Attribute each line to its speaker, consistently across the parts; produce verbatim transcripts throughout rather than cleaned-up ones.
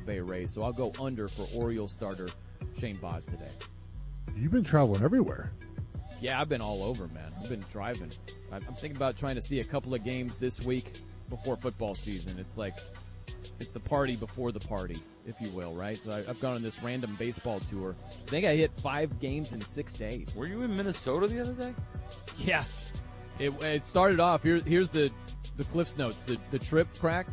Speaker 1: Bay Rays, so I'll go under for Orioles starter Shane Baz today.
Speaker 2: You've been traveling everywhere.
Speaker 1: Yeah, I've been all over, man. I've been driving. I'm thinking about trying to see a couple of games this week before football season. It's like, it's the party before the party, if you will, right? So I've gone on this random baseball tour. I think I hit five games in six days.
Speaker 3: Were you in Minnesota the other day?
Speaker 1: Yeah. It, it started off, here, here's the, the Cliff's Notes, the, the trip crack.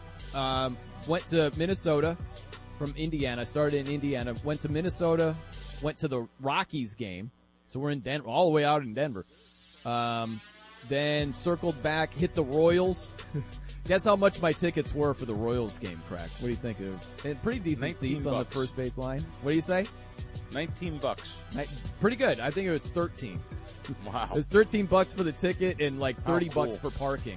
Speaker 1: Um, went to Minnesota from Indiana. Started in Indiana. Went to Minnesota. Went to the Rockies game. So we're in Denver, all the way out in Denver. Um, then circled back, hit the Royals. Guess how much my tickets were for the Royals game, Crack? What do you think? It was pretty decent seats bucks. On the first base line. What do you say?
Speaker 3: nineteen bucks.
Speaker 1: Pretty good. I think it was thirteen.
Speaker 3: Wow.
Speaker 1: It was thirteen bucks for the ticket and like thirty
Speaker 3: cool.
Speaker 1: bucks for parking.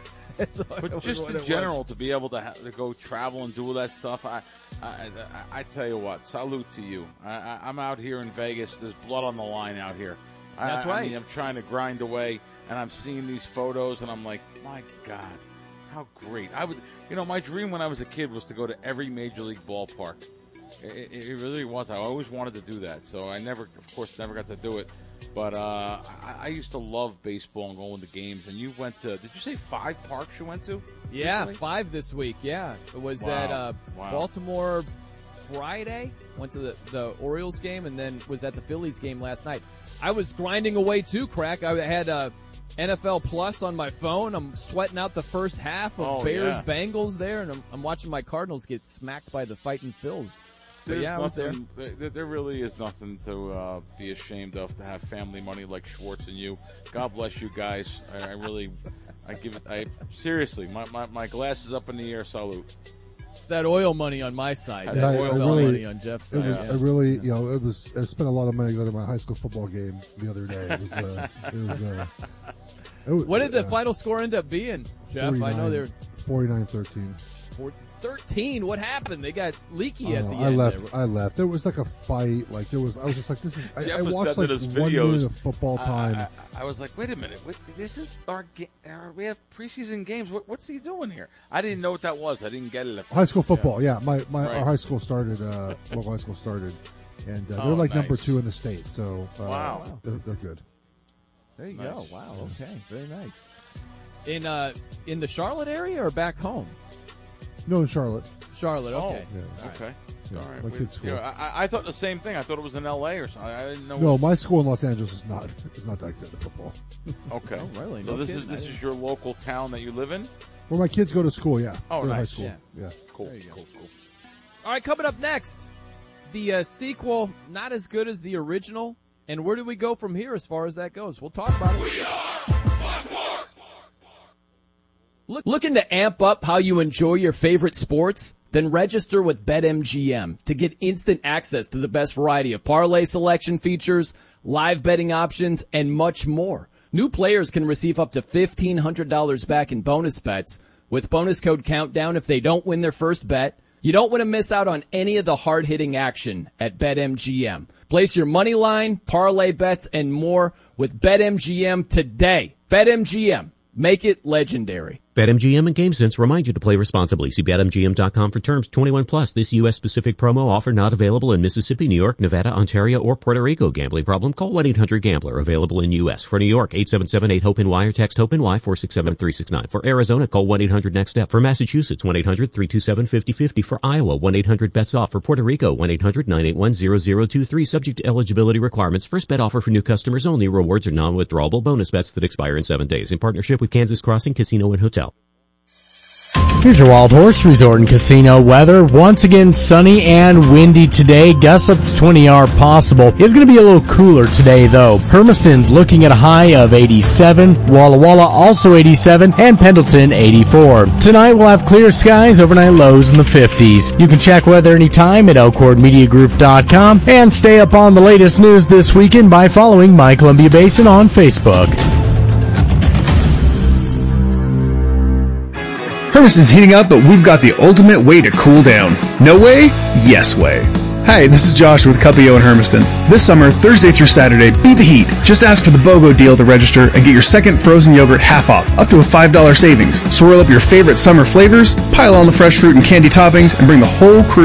Speaker 3: So but just in general, to be able to, ha- to go travel and do all that stuff, I, I, I, I tell you what, salute to you. I, I, I'm out here in Vegas. There's blood on the line out here.
Speaker 1: That's
Speaker 3: I,
Speaker 1: right.
Speaker 3: I mean, I'm trying to grind away, and I'm seeing these photos, and I'm like, my God, how great! I would, you know, my dream when I was a kid was to go to every major league ballpark. It, it really was. I always wanted to do that, so I never, of course, never got to do it. But uh, I, I used to love baseball and going to games. And you went to, did you say five parks you went to?
Speaker 1: Yeah,
Speaker 3: recently?
Speaker 1: five this week, yeah. It was
Speaker 3: wow.
Speaker 1: at uh,
Speaker 3: wow.
Speaker 1: Baltimore Friday, went to the, the Orioles game, and then was at the Phillies game last night. I was grinding away too, Crack. I had uh, N F L Plus on my phone. I'm sweating out the first half of
Speaker 3: oh,
Speaker 1: Bears-Bengals
Speaker 3: yeah.
Speaker 1: there, and I'm, I'm watching my Cardinals get smacked by the fighting Phils. But yeah, I was
Speaker 3: nothing, there. There really is nothing to uh, be ashamed of, to have family money like Schwartz and you. God bless you guys. I, I really, I give it, I seriously, my, my, my glass is up in the air. Salute.
Speaker 1: It's that oil money on my side.
Speaker 2: I,
Speaker 1: That
Speaker 2: I,
Speaker 1: oil
Speaker 2: I really,
Speaker 1: money on Jeff's side.
Speaker 2: It was,
Speaker 1: yeah.
Speaker 2: I really, you know, it was, I spent a lot of money to go to my high school football game the other day. It was, uh, it was, uh, it was
Speaker 1: What did the
Speaker 2: uh,
Speaker 1: final score end up being, Jeff? I know they're
Speaker 2: forty-nine thirteen.
Speaker 1: thirteen. What happened? They got leaky at
Speaker 2: know,
Speaker 1: the
Speaker 2: I
Speaker 1: end.
Speaker 2: left.
Speaker 1: There.
Speaker 2: I left. There was like a fight. Like there was. I was just like, this is. I,
Speaker 3: Jeff
Speaker 2: I
Speaker 3: was
Speaker 2: watched like
Speaker 3: sending us
Speaker 2: one
Speaker 3: videos.
Speaker 2: minute of football time.
Speaker 3: I, I, I was like, wait a minute. What, this is our, ga- our. We have preseason games. What, what's he doing here? I didn't know what that was. I didn't get it. At
Speaker 2: high school football. Yeah, yeah my, my
Speaker 3: Right.
Speaker 2: our high school started. Uh, local high school started, and uh, they're
Speaker 3: Oh,
Speaker 2: like
Speaker 3: nice.
Speaker 2: number two in the state. So uh,
Speaker 3: Wow.
Speaker 2: they're, they're good.
Speaker 1: There you
Speaker 3: Nice.
Speaker 1: go. Wow. Okay. Very nice. In uh, in the Charlotte area or back home?
Speaker 2: No, in Charlotte.
Speaker 1: Charlotte. Okay.
Speaker 2: Yeah.
Speaker 1: All right.
Speaker 3: Okay.
Speaker 2: Yeah,
Speaker 3: All right.
Speaker 2: my
Speaker 3: We-
Speaker 2: kid's school.
Speaker 3: yeah, I, I thought the same thing. I thought it was in L A or something. I didn't know.
Speaker 2: No, my school in Los Angeles is not is not that good at football.
Speaker 3: Okay.
Speaker 1: Oh, really?
Speaker 3: So
Speaker 1: No
Speaker 3: this
Speaker 1: kidding.
Speaker 3: is this
Speaker 1: I
Speaker 3: is your local town that you live in?
Speaker 2: Where my kids go to school, yeah.
Speaker 3: Oh,
Speaker 2: They're in high
Speaker 3: nice.
Speaker 2: school.
Speaker 1: Yeah.
Speaker 2: Yeah.
Speaker 3: Cool.
Speaker 1: There you go.
Speaker 3: Cool. Cool.
Speaker 1: All right. Coming up next, the uh, sequel not as good as the original, and where do we go from here as far as that goes? We'll talk about it. We are Look, looking to amp up how you enjoy your favorite sports? Then register with BetMGM to get instant access to the best variety of parlay selection features, live betting options, and much more. New players can receive up to fifteen hundred dollars back in bonus bets with bonus code Countdown if they don't win their first bet. You don't want to miss out on any of the hard-hitting action at BetMGM. Place your money line, parlay bets, and more with BetMGM today. BetMGM. Make it legendary.
Speaker 4: BetMGM and GameSense remind you to play responsibly. See Bet M G M dot com for terms. twenty-one plus. This U S specific promo offer not available in Mississippi, New York, Nevada, Ontario, or Puerto Rico. Gambling problem? Call one eight hundred gambler. Available in U S. For New York, eight seven seven eight hope N Y or text HOPE-NY four six seven three six nine. For Arizona, call one eight hundred next step. For Massachusetts, one eight hundred three two seven five zero five zero. For Iowa, one eight hundred bets off. For Puerto Rico, one eight hundred nine eight one zero zero two three. Subject to eligibility requirements. First bet offer for new customers only. Rewards are non-withdrawable bonus bets that expire in seven days. In partnership with Kansas Crossing Casino and Hotel.
Speaker 5: Here's your Wild Horse Resort and Casino weather. Once again, sunny and windy today. Gusts up to twenty are possible. It's going to be a little cooler today, though. Hermiston's looking at a high of eighty-seven. Walla Walla also eighty-seven. And Pendleton eighty-four. Tonight we'll have clear skies, overnight lows in the fifties. You can check weather anytime at elkhorn media group dot com and stay up on the latest news this weekend by following My Columbia Basin on Facebook.
Speaker 6: Hermiston's heating up, but we've got the ultimate way to cool down. No way? Yes way. Hi, this is Josh with Cupio in Hermiston. This summer, Thursday through Saturday, beat the heat. Just ask for the BOGO deal to register and get your second frozen yogurt half off, up to a five dollars savings. Swirl up your favorite summer flavors, pile on the fresh fruit and candy toppings, and bring the whole crew